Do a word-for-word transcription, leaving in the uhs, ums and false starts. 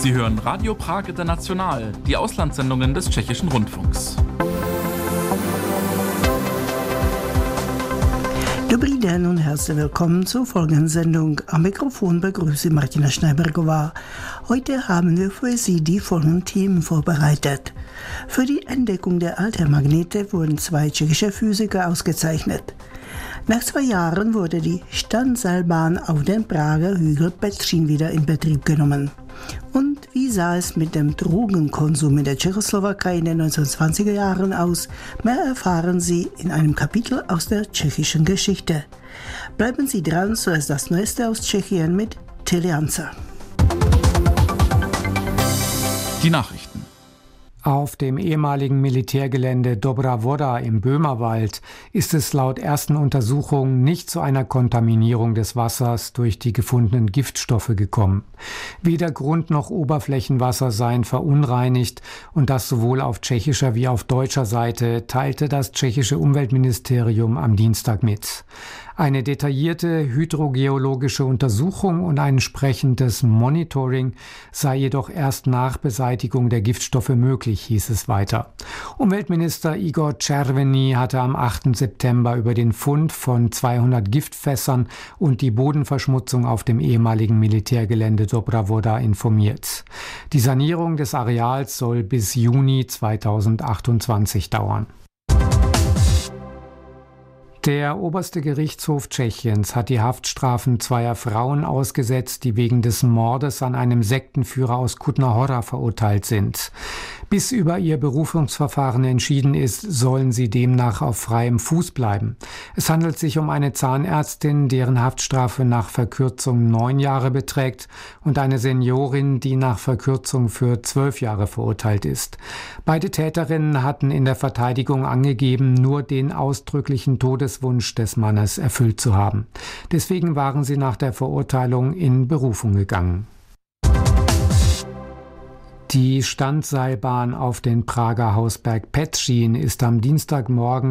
Sie hören Radio Prag International, die Auslandssendungen des Tschechischen Rundfunks. Dobrý den und herzlich willkommen zur folgenden Sendung. Am Mikrofon begrüße Martina Schneibergová. Heute haben wir für Sie die folgenden Themen vorbereitet. Für die Entdeckung der Altermagnete wurden zwei tschechische Physiker ausgezeichnet. Nach zwei Jahren wurde die Standseilbahn auf dem Prager Hügel Petřín wieder in Betrieb genommen. Und wie sah es mit dem Drogenkonsum in der Tschechoslowakei in den neunzehnhundertzwanziger Jahren aus? Mehr erfahren Sie in einem Kapitel aus der tschechischen Geschichte. Bleiben Sie dran, zuerst das Neueste aus Tschechien mit Telianza. Die Nachrichten. Auf dem ehemaligen Militärgelände Dobrá Voda im Böhmerwald ist es laut ersten Untersuchungen nicht zu einer Kontaminierung des Wassers durch die gefundenen Giftstoffe gekommen. Weder Grund- noch Oberflächenwasser seien verunreinigt und das sowohl auf tschechischer wie auf deutscher Seite, teilte das tschechische Umweltministerium am Dienstag mit. Eine detaillierte hydrogeologische Untersuchung und ein entsprechendes Monitoring sei jedoch erst nach Beseitigung der Giftstoffe möglich, hieß es weiter. Umweltminister Igor Červený hatte am achten September über den Fund von zweihundert Giftfässern und die Bodenverschmutzung auf dem ehemaligen Militärgelände Dobrá Voda informiert. Die Sanierung des Areals soll bis Juni zweitausendachtundzwanzig dauern. Der oberste Gerichtshof Tschechiens hat die Haftstrafen zweier Frauen ausgesetzt, die wegen des Mordes an einem Sektenführer aus Kutná Hora verurteilt sind. Bis über ihr Berufungsverfahren entschieden ist, sollen sie demnach auf freiem Fuß bleiben. Es handelt sich um eine Zahnärztin, deren Haftstrafe nach Verkürzung neun Jahre beträgt, und eine Seniorin, die nach Verkürzung für zwölf Jahre verurteilt ist. Beide Täterinnen hatten in der Verteidigung angegeben, nur den ausdrücklichen Todeswunsch des Mannes erfüllt zu haben. Deswegen waren sie nach der Verurteilung in Berufung gegangen. Die Standseilbahn auf den Prager Hausberg Petřín ist am Dienstagmorgen